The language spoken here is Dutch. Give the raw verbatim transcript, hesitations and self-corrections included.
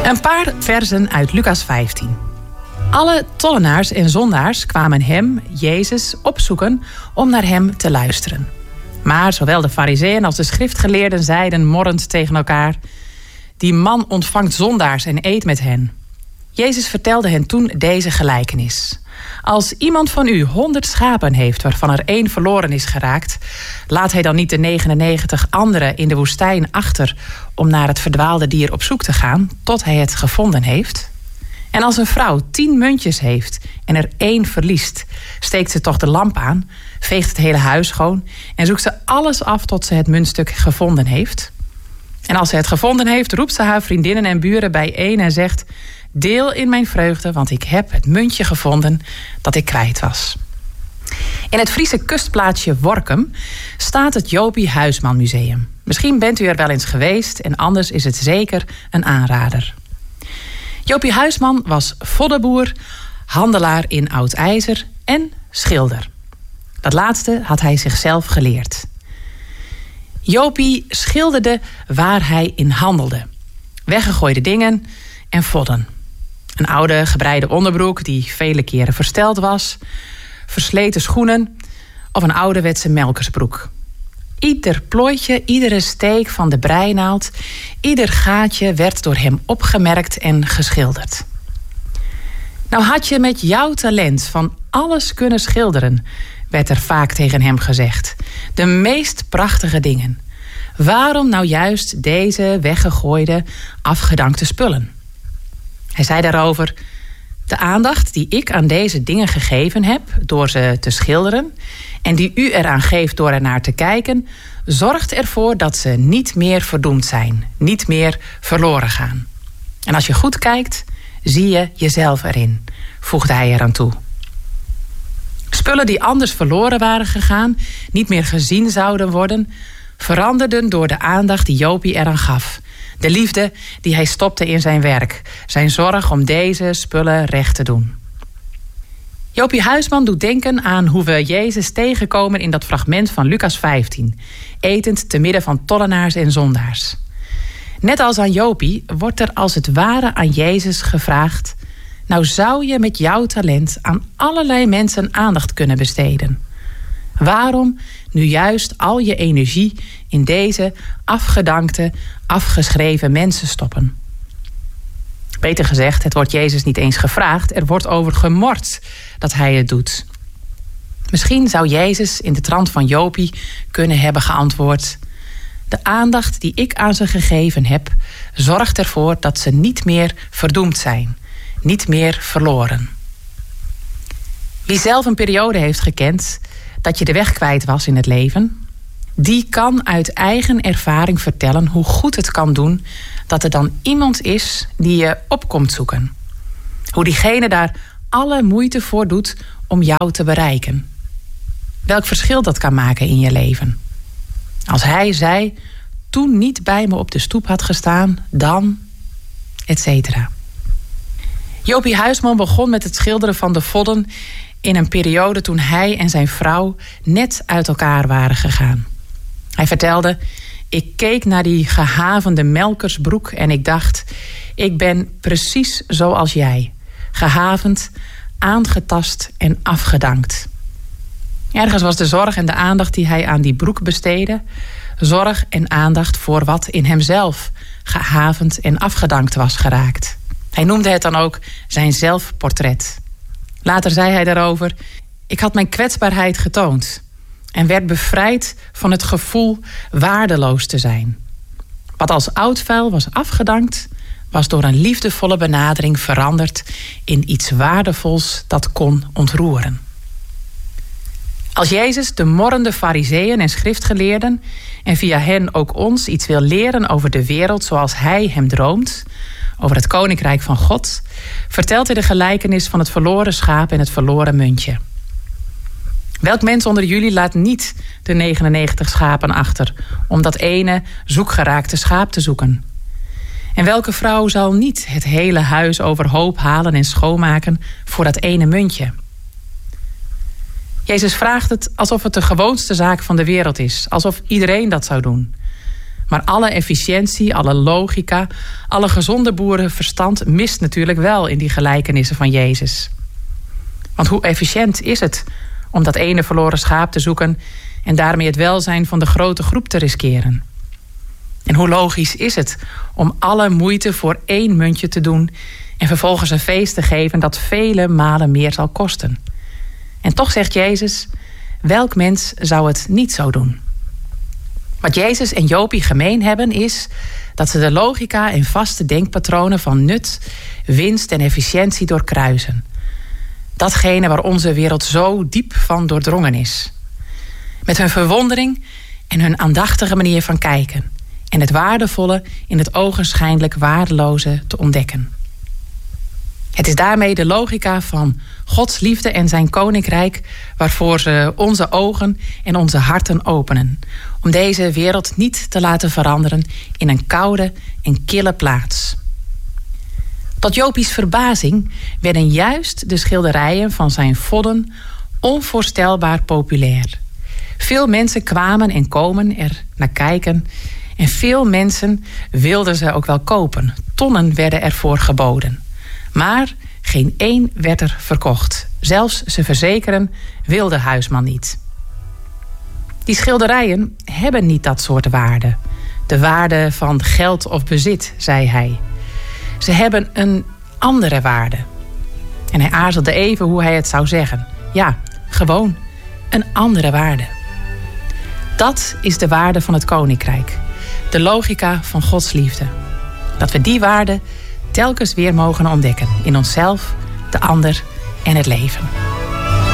Een paar versen uit Lucas vijftien. Alle tollenaars en zondaars kwamen hem, Jezus, opzoeken om naar hem te luisteren. Maar zowel de farizeeën als de schriftgeleerden zeiden morrend tegen elkaar: die man ontvangt zondaars en eet met hen. Jezus vertelde hen toen deze gelijkenis. Als iemand van u honderd schapen heeft waarvan er één verloren is geraakt, laat hij dan niet de negenennegentig anderen in de woestijn achter om naar het verdwaalde dier op zoek te gaan tot hij het gevonden heeft? En als een vrouw tien muntjes heeft en er één verliest, steekt ze toch de lamp aan, veegt het hele huis schoon en zoekt ze alles af tot ze het muntstuk gevonden heeft? En als ze het gevonden heeft, roept ze haar vriendinnen en buren bijeen en zegt: deel in mijn vreugde, want ik heb het muntje gevonden dat ik kwijt was. In het Friese kustplaatsje Workum staat het Jopie Huisman Museum. Misschien bent u er wel eens geweest en anders is het zeker een aanrader. Jopie Huisman was voddenboer, handelaar in oud ijzer en schilder. Dat laatste had hij zichzelf geleerd. Jopie schilderde waar hij in handelde. Weggegooide dingen en vodden. Een oude gebreide onderbroek die vele keren versteld was, versleten schoenen of een ouderwetse melkersbroek. Ieder plooitje, iedere steek van de breinaald, ieder gaatje werd door hem opgemerkt en geschilderd. Nou had je met jouw talent van alles kunnen schilderen, werd er vaak tegen hem gezegd. De meest prachtige dingen. Waarom nou juist deze weggegooide, afgedankte spullen? Hij zei daarover: de aandacht die ik aan deze dingen gegeven heb door ze te schilderen en die u eraan geeft door ernaar te kijken, zorgt ervoor dat ze niet meer verdoemd zijn, niet meer verloren gaan. En als je goed kijkt, zie je jezelf erin, voegde hij eraan toe. Spullen die anders verloren waren gegaan, niet meer gezien zouden worden, veranderden door de aandacht die Jopie eraan gaf. De liefde die hij stopte in zijn werk. Zijn zorg om deze spullen recht te doen. Jopie Huisman doet denken aan hoe we Jezus tegenkomen in dat fragment van Lucas vijftien. Etend te midden van tollenaars en zondaars. Net als aan Jopie wordt er als het ware aan Jezus gevraagd: nou zou je met jouw talent aan allerlei mensen aandacht kunnen besteden. Waarom nu juist al je energie in deze afgedankte, afgeschreven mensen stoppen? Beter gezegd, het wordt Jezus niet eens gevraagd, er wordt over gemord dat hij het doet. Misschien zou Jezus in de trant van Jopie kunnen hebben geantwoord: de aandacht die ik aan ze gegeven heb, zorgt ervoor dat ze niet meer verdoemd zijn, niet meer verloren. Wie zelf een periode heeft gekend dat je de weg kwijt was in het leven, die kan uit eigen ervaring vertellen hoe goed het kan doen dat er dan iemand is die je op komt zoeken. Hoe diegene daar alle moeite voor doet om jou te bereiken. Welk verschil dat kan maken in je leven. Als hij zei, toen niet bij me op de stoep had gestaan, dan, et cetera. Jopie Huisman begon met het schilderen van de vodden in een periode toen hij en zijn vrouw net uit elkaar waren gegaan. Hij vertelde: ik keek naar die gehavende melkersbroek en ik dacht: ik ben precies zoals jij. Gehavend, aangetast en afgedankt. Ergens was de zorg en de aandacht die hij aan die broek besteedde, zorg en aandacht voor wat in hemzelf gehavend en afgedankt was geraakt. Hij noemde het dan ook zijn zelfportret. Later zei hij daarover: ik had mijn kwetsbaarheid getoond en werd bevrijd van het gevoel waardeloos te zijn. Wat als oud vuil was afgedankt, was door een liefdevolle benadering veranderd in iets waardevols dat kon ontroeren. Als Jezus de morrende farizeeën en schriftgeleerden en via hen ook ons iets wil leren over de wereld zoals hij hem droomt, over het koninkrijk van God, vertelt hij de gelijkenis van het verloren schaap en het verloren muntje. Welk mens onder jullie laat niet de negenennegentig schapen achter om dat ene zoekgeraakte schaap te zoeken? En welke vrouw zal niet het hele huis overhoop halen en schoonmaken voor dat ene muntje? Jezus vraagt het alsof het de gewoonste zaak van de wereld is, alsof iedereen dat zou doen. Maar alle efficiëntie, alle logica, alle gezonde boerenverstand mist natuurlijk wel in die gelijkenissen van Jezus. Want hoe efficiënt is het om dat ene verloren schaap te zoeken en daarmee het welzijn van de grote groep te riskeren? En hoe logisch is het om alle moeite voor één muntje te doen en vervolgens een feest te geven dat vele malen meer zal kosten? En toch zegt Jezus, welk mens zou het niet zo doen? Wat Jezus en Jopie gemeen hebben is dat ze de logica en vaste denkpatronen van nut, winst en efficiëntie doorkruisen. Datgene waar onze wereld zo diep van doordrongen is. Met hun verwondering en hun aandachtige manier van kijken. En het waardevolle in het ogenschijnlijk waardeloze te ontdekken. Het is daarmee de logica van Gods liefde en zijn koninkrijk waarvoor ze onze ogen en onze harten openen. Om deze wereld niet te laten veranderen in een koude en kille plaats. Tot Jopie's verbazing werden juist de schilderijen van zijn vodden onvoorstelbaar populair. Veel mensen kwamen en komen er naar kijken en veel mensen wilden ze ook wel kopen. Tonnen werden ervoor geboden. Maar geen één werd er verkocht. Zelfs ze verzekeren wil de huisman niet. Die schilderijen hebben niet dat soort waarde. De waarde van geld of bezit, zei hij. Ze hebben een andere waarde. En hij aarzelde even hoe hij het zou zeggen. Ja, gewoon een andere waarde. Dat is de waarde van het koninkrijk. De logica van Gods liefde. Dat we die waarde telkens weer mogen ontdekken in onszelf, de ander en het leven.